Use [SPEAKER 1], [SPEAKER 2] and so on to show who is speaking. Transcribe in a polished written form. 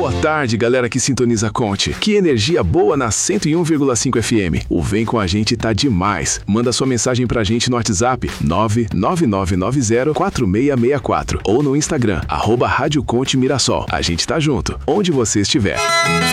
[SPEAKER 1] Boa tarde, galera que sintoniza a Conte. Que energia boa na 101,5 FM. O Vem Com a Gente tá demais. Manda sua mensagem pra gente no WhatsApp 999904664 ou no Instagram, @Rádio Conte Mirassol. A gente tá junto, onde você estiver.